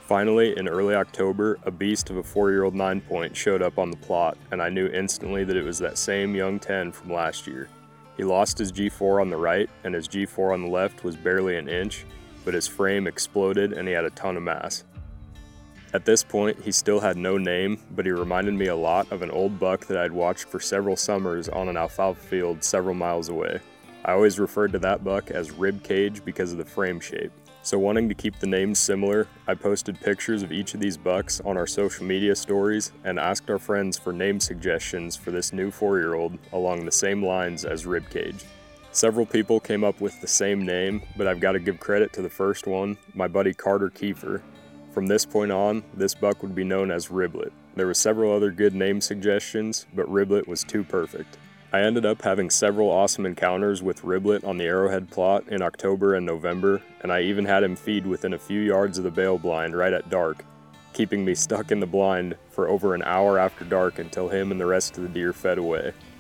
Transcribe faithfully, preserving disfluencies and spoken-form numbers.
Finally, in early October, a beast of a four-year-old nine point showed up on the plot, and I knew instantly that it was that same young ten from last year. He lost his G four on the right, and his G four on the left was barely an inch, but his frame exploded and he had a ton of mass. At this point, he still had no name, but he reminded me a lot of an old buck that I'd watched for several summers on an alfalfa field several miles away. I always referred to that buck as Rib Cage because of the frame shape. So wanting to keep the names similar, I posted pictures of each of these bucks on our social media stories and asked our friends for name suggestions for this new four-year-old along the same lines as Rib Cage. Several people came up with the same name, but I've got to give credit to the first one, my buddy Carter Kiefer. From this point on, this buck would be known as Riblet. There were several other good name suggestions, but Riblet was too perfect. I ended up having several awesome encounters with Riblet on the Arrowhead plot in October and November, and I even had him feed within a few yards of the bail blind right at dark, keeping me stuck in the blind for over an hour after dark until him and the rest of the deer fed away.